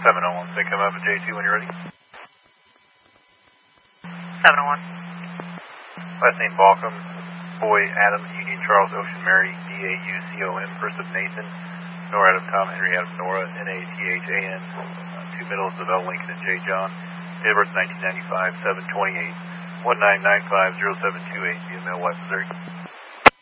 701, say come up at J2 when you're ready. 701. Last name Balcom, boy Adam, Union Charles Ocean Mary, D-A-U-C-O-M, first of Nathan, Nora Adam Tom Henry Adam Nora, N-A-T-H-A-N, two middles of L Lincoln and J John, date of birth 1995, 728, 1995-0728, via Mail, West Missouri.